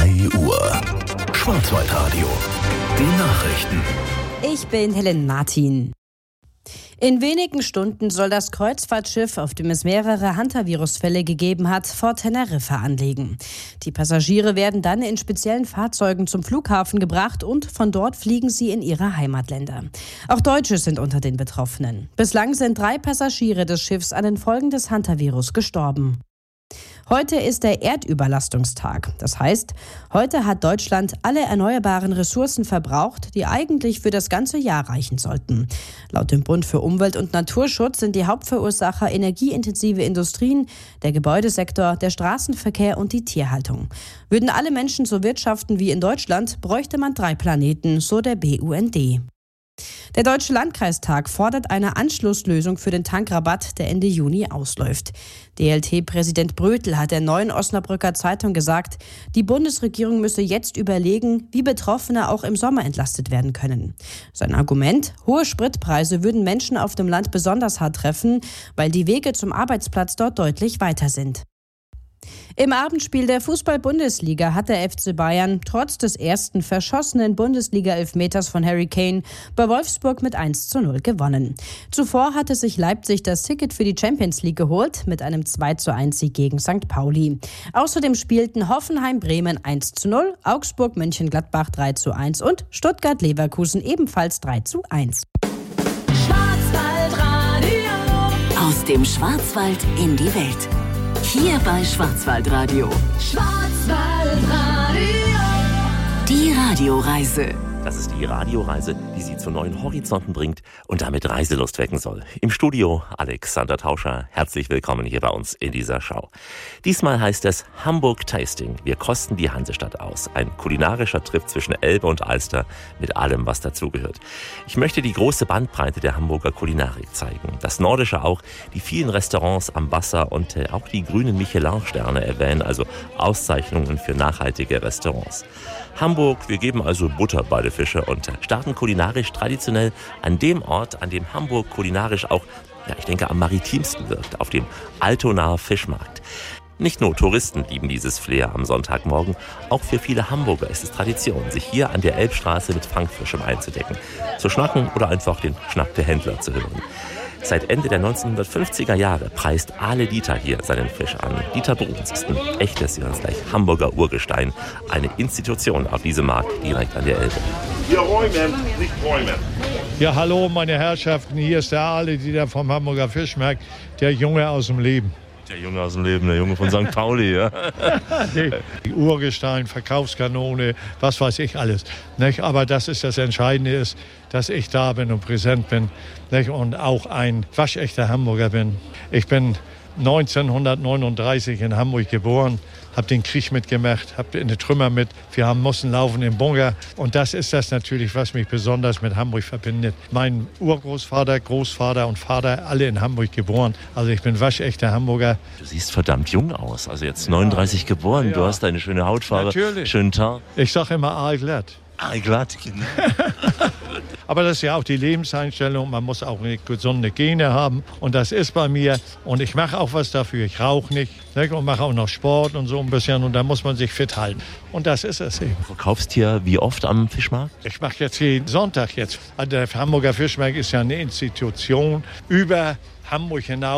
3 Uhr. Schwarzwaldradio. Die Nachrichten. Ich bin Helen Martin. In wenigen Stunden soll das Kreuzfahrtschiff, auf dem es mehrere Hantavirus-Fälle gegeben hat, vor Teneriffa anlegen. Die Passagiere werden dann in speziellen Fahrzeugen zum Flughafen gebracht und von dort fliegen sie in ihre Heimatländer. Auch Deutsche sind unter den Betroffenen. Bislang sind 3 Passagiere des Schiffs an den Folgen des Hantavirus gestorben. Heute ist der Erdüberlastungstag. Das heißt, heute hat Deutschland alle erneuerbaren Ressourcen verbraucht, die eigentlich für das ganze Jahr reichen sollten. Laut dem Bund für Umwelt und Naturschutz sind die Hauptverursacher energieintensive Industrien, der Gebäudesektor, der Straßenverkehr und die Tierhaltung. Würden alle Menschen so wirtschaften wie in Deutschland, bräuchte man 3 Planeten, so der BUND. Der Deutsche Landkreistag fordert eine Anschlusslösung für den Tankrabatt, der Ende Juni ausläuft. DLT-Präsident Brötel hat der Neuen Osnabrücker Zeitung gesagt, die Bundesregierung müsse jetzt überlegen, wie Betroffene auch im Sommer entlastet werden können. Sein Argument: hohe Spritpreise würden Menschen auf dem Land besonders hart treffen, weil die Wege zum Arbeitsplatz dort deutlich weiter sind. Im Abendspiel der Fußball-Bundesliga hat der FC Bayern trotz des ersten verschossenen Bundesliga-Elfmeters von Harry Kane bei Wolfsburg mit 1:0 gewonnen. Zuvor hatte sich Leipzig das Ticket für die Champions League geholt mit einem 2:1-Sieg gegen St. Pauli. Außerdem spielten Hoffenheim-Bremen 1:0, Augsburg-Mönchengladbach 3:1 und Stuttgart-Leverkusen ebenfalls 3:1. Schwarzwaldradio. Aus dem Schwarzwald in die Welt. Hier bei Schwarzwaldradio. Schwarzwaldradio. Die Radioreise. Das ist die Radioreise, die Sie zu neuen Horizonten bringt und damit Reiselust wecken soll. Im Studio Alexander Tauscher. Herzlich willkommen hier bei uns in dieser Show. Diesmal heißt es Hamburg Tasting. Wir kosten die Hansestadt aus. Ein kulinarischer Trip zwischen Elbe und Alster mit allem, was dazugehört. Ich möchte die große Bandbreite der Hamburger Kulinarik zeigen. Das Nordische auch, die vielen Restaurants am Wasser und auch die grünen Michelin-Sterne erwähnen, also Auszeichnungen für nachhaltige Restaurants. Hamburg, wir geben also Butter bei den Fische und starten kulinarisch traditionell an dem Ort, an dem Hamburg kulinarisch auch, ich denke, am maritimsten wirkt, auf dem Altonaer Fischmarkt. Nicht nur Touristen lieben dieses Flair am Sonntagmorgen, auch für viele Hamburger ist es Tradition, sich hier an der Elbstraße mit Fangfischem einzudecken, zu schnacken oder einfach den Schnack der Händler zu hören. Seit Ende der 1950er Jahre preist Ale Dieter hier seinen Fisch an. Dieter Bruns ist ein echtes, Hamburger Urgestein, eine Institution auf diesem Markt direkt an der Elbe. Wir räumen, nicht räumen. Ja, hallo meine Herrschaften, hier ist der Ale Dieter vom Hamburger Fischmarkt, der Junge aus dem Leben. Der Junge aus dem Leben, der Junge von St. Pauli, ja. Die Urgestein, Verkaufskanone, was weiß ich alles. Nicht? Aber das Entscheidende ist, dass ich da bin und präsent bin, nicht? Und auch ein waschechter Hamburger bin. Ich bin 1939 in Hamburg geboren, habe den Krieg mitgemacht, habe in den Trümmer mit. Wir mussten laufen im Bunker. Und das ist das natürlich, was mich besonders mit Hamburg verbindet. Mein Urgroßvater, Großvater und Vater, alle in Hamburg geboren. Also ich bin waschechter Hamburger. Du siehst verdammt jung aus. Also jetzt 39 geboren, ja. Du hast eine schöne Hautfarbe, natürlich. Schönen Tag. Ich sage immer aalglatt. Aalglatt. Aber das ist ja auch die Lebenseinstellung. Man muss auch eine gesunde Gene haben. Und das ist bei mir. Und ich mache auch was dafür. Ich rauche nicht. Und mache auch noch Sport und so ein bisschen. Und da muss man sich fit halten. Und das ist es eben. Du verkaufst hier wie oft am Fischmarkt? Ich mache jetzt jeden Sonntag jetzt. Der Hamburger Fischmarkt ist ja eine Institution über Hamburg hinaus.